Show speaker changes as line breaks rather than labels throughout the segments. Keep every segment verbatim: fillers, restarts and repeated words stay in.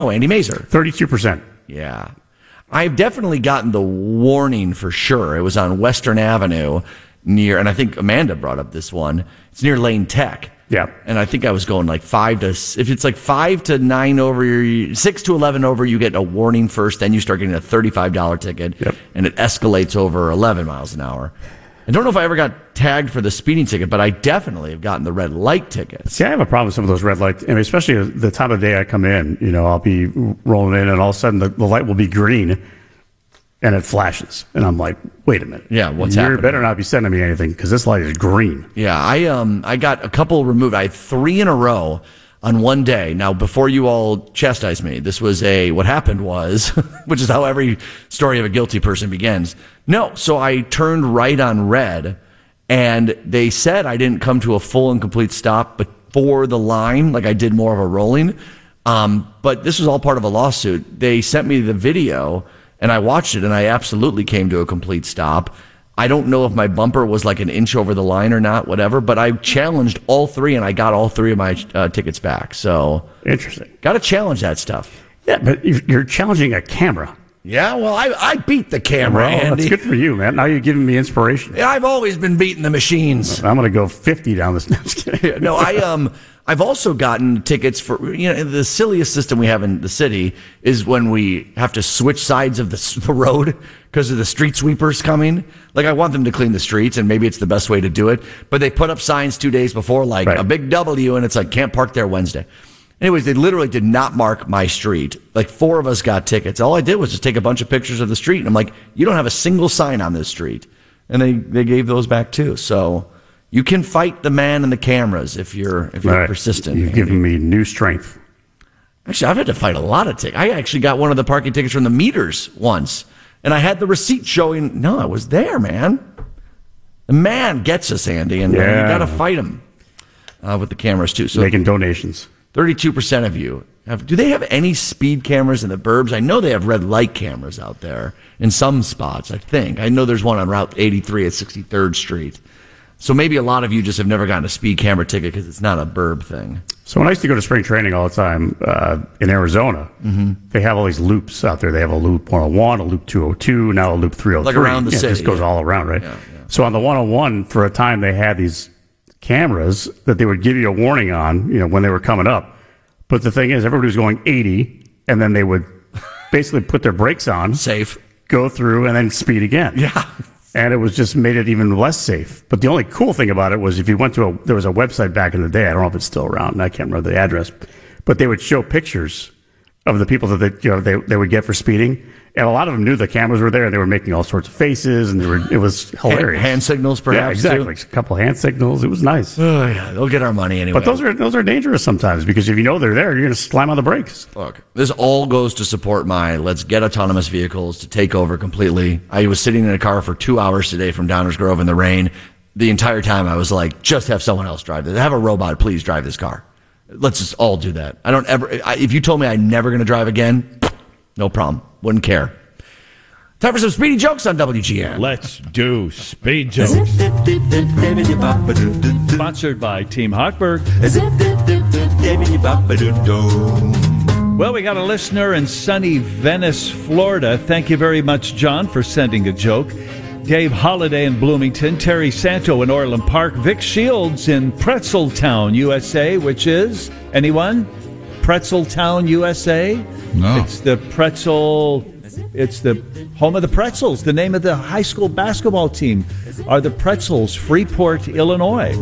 Oh, Andy Mazer.
thirty-two percent.
Yeah. I've definitely gotten the warning for sure. It was on Western Avenue near, and I think Amanda brought up this one. It's near Lane Tech.
Yeah.
And I think I was going like five to, if it's like five to nine over, six to eleven over, you get a warning first, then you start getting a thirty-five dollars ticket.
Yep.
And it escalates over eleven miles an hour. I don't know if I ever got tagged for the speeding ticket, but I definitely have gotten the red light tickets.
See, I have a problem with some of those red lights. I mean, especially the time of day I come in, you know, I'll be rolling in and all of a sudden the, the light will be green and it flashes. And I'm like, wait a minute.
Yeah, what's
you
happening?
You better not be sending me anything because this light is green.
Yeah, I um I got a couple removed. I had three in a row on one day. Now, before you all chastise me, this was a, what happened was, which is how every story of a guilty person begins. No, so I turned right on red, and they said I didn't come to a full and complete stop before the line, like I did more of a rolling. Um, but this was all part of a lawsuit. They sent me the video, and I watched it, and I absolutely came to a complete stop. I don't know if my bumper was like an inch over the line or not, whatever, but I challenged all three, and I got all three of my uh, tickets back. So
interesting.
Got to challenge that stuff.
Yeah, but you're challenging a camera.
Yeah, well, I, I beat the camera,
well,
Andy.
That's good for you, man. Now you're giving me inspiration.
Yeah, I've always been beating the machines.
I'm going to go fifty down this.
No, I um, I've also gotten tickets for, you know, the silliest system we have in the city is when we have to switch sides of the, the road because of the street sweepers coming. Like, I want them to clean the streets, and maybe it's the best way to do it. But they put up signs two days before, like right. a big W, and it's like, can't park there Wednesday. Anyways, they literally did not mark my street. Like, four of us got tickets. All I did was just take a bunch of pictures of the street. And I'm like, you don't have a single sign on this street. And they, they gave those back too. So you can fight the man and the cameras if you're if you're
right.
persistent.
You've
Andy.
given me new strength.
Actually, I've had to fight a lot of tickets. I actually got one of the parking tickets from the meters once. And I had the receipt showing, no, I was there, man. The man gets us, Andy. And
yeah.
you got to fight him uh, with the cameras too. So
making donations.
thirty-two percent of you have, do they have any speed cameras in the burbs? I know they have red light cameras out there in some spots, I think. I know there's one on Route eighty-three at sixty-third Street. So maybe a lot of you just have never gotten a speed camera ticket because it's not a burb thing.
So when I used to go to spring training all the time uh, in Arizona, mm-hmm. they have all these loops out there. They have a loop one oh one, a loop two oh two, now a loop three oh three.
Like around the
yeah,
city.
It just goes
yeah.
all around, right?
Yeah, yeah.
So on the one oh one, for a time, they had these cameras that they would give you a warning on, you know, when they were coming up. But the thing is, everybody was going eighty, and then they would basically put their brakes on.
Safe.
Go through, and then speed again.
Yeah.
And it was just made it even less safe. But the only cool thing about it was if you went to a, there was a website back in the day, I don't know if it's still around, I can't remember the address, but they would show pictures of the people that they, you know, they, they would get for speeding. And a lot of them knew the cameras were there, and they were making all sorts of faces, and they were, it was hilarious.
Hand, hand signals, perhaps,
yeah, exactly.
too?
A couple hand signals. It was nice.
Oh, yeah, they'll get our money anyway.
But those are those are dangerous sometimes, because if you know they're there, you're going to slam on the brakes.
Look, this all goes to support my let's get autonomous vehicles to take over completely. I was sitting in a car for two hours today from Downers Grove in the rain. The entire time I was like, just have someone else drive this. Have a robot, please drive this car. Let's just all do that. I don't ever, I, if you told me I'm never going to drive again, no problem. Wouldn't care. Time for some speedy jokes on W G N.
Let's do speed jokes. Sponsored by Team Hochberg. Well, we got a listener in sunny Venice, Florida. Thank you very much, John, for sending a joke. Dave Holliday in Bloomington, Terry Santo in Orland Park, Vic Shields in Pretzeltown, U S A, which is, anyone? Pretzeltown, U S A?
No.
It's the pretzel... It's the home of the Pretzels. The name of the high school basketball team are the Pretzels, Freeport, Illinois.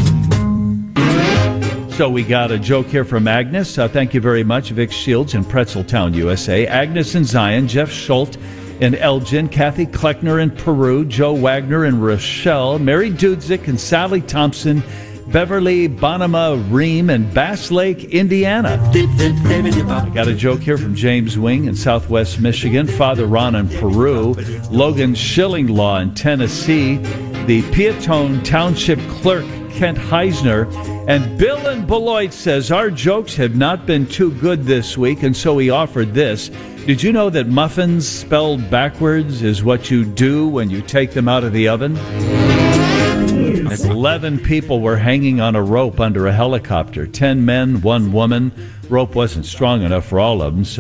So we got a joke here from Agnes. Uh, thank you very much, Vic Shields in Pretzeltown, U S A. Agnes in Zion, Jeff Schultz in Elgin, Kathy Kleckner in Peru, Joe Wagner in Rochelle, Mary Dudzik and Sally Thompson, Beverly Bonema Ream in Bass Lake, Indiana. I got a joke here from James Wing in Southwest Michigan, Father Ron in Peru, Logan Schillinglaw in Tennessee, the Peatone Township Clerk Kent Heisner, and Bill in Beloit says our jokes have not been too good this week, and so he offered this. Did you know that muffins spelled backwards is what you do when you take them out of the oven? Eleven people were hanging on a rope under a helicopter. Ten men, one woman. rope wasn't strong enough for all of them. So